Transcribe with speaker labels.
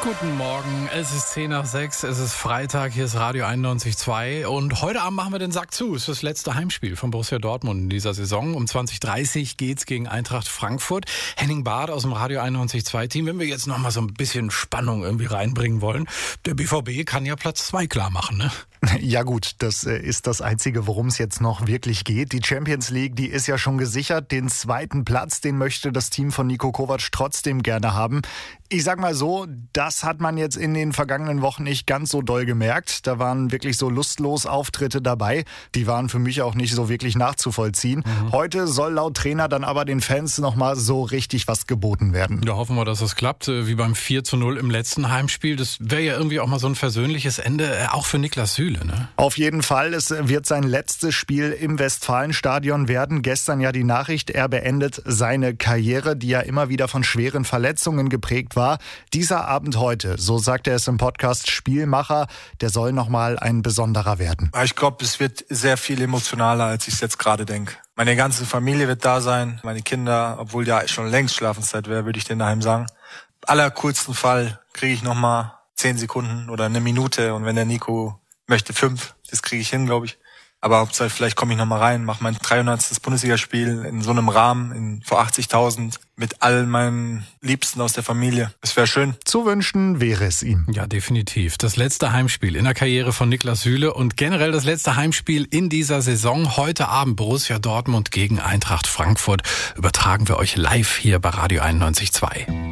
Speaker 1: Guten Morgen, es ist 5:10, es ist Freitag, hier ist Radio 91.2 und heute Abend machen wir den Sack zu. Es ist das letzte Heimspiel von Borussia Dortmund in dieser Saison. Um 20:30 geht's gegen Eintracht Frankfurt. Henning Barth aus dem Radio 91.2-Team, wenn wir jetzt noch mal so ein bisschen Spannung irgendwie reinbringen wollen, der BVB kann ja Platz 2 klar machen, ne?
Speaker 2: Ja gut, das ist das Einzige, worum es jetzt noch wirklich geht. Die Champions League, die ist ja schon gesichert. Den zweiten Platz, den möchte das Team von Niko Kovac trotzdem gerne haben. Ich sag mal so, das hat man jetzt in den vergangenen Wochen nicht ganz so doll gemerkt. Da waren wirklich so lustlos Auftritte dabei. Die waren für mich auch nicht so wirklich nachzuvollziehen. Heute soll laut Trainer dann aber den Fans nochmal so richtig was geboten werden.
Speaker 1: Ja, hoffen wir, dass es klappt, wie beim 4:0 im letzten Heimspiel. Das wäre ja irgendwie auch mal so ein versöhnliches Ende, auch für Niklas Süle, ne?
Speaker 2: Auf jeden Fall, es wird sein letztes Spiel im Westfalenstadion werden. Gestern ja die Nachricht, er beendet seine Karriere, die ja immer wieder von schweren Verletzungen geprägt war. Dieser Abend heute, so sagt er es im Podcast Spielmacher, der soll nochmal ein besonderer werden.
Speaker 3: Ich glaube, es wird sehr viel emotionaler, als ich es jetzt gerade denke. Meine ganze Familie wird da sein, meine Kinder, obwohl ja schon längst Schlafenszeit wäre, würde ich denen daheim sagen. Allercoolsten Fall kriege ich nochmal 10 Sekunden oder eine Minute und wenn der Nico möchte 5, das kriege ich hin, glaube ich. Aber Hauptsache, vielleicht komme ich nochmal rein, mache mein 300. Bundesligaspiel in so einem Rahmen vor 80.000 mit all meinen Liebsten aus der Familie. Das wäre schön.
Speaker 2: Zu wünschen wäre es ihm.
Speaker 1: Ja, definitiv. Das letzte Heimspiel in der Karriere von Niklas Süle und generell das letzte Heimspiel in dieser Saison. Heute Abend Borussia Dortmund gegen Eintracht Frankfurt. Übertragen wir euch live hier bei Radio 91.2.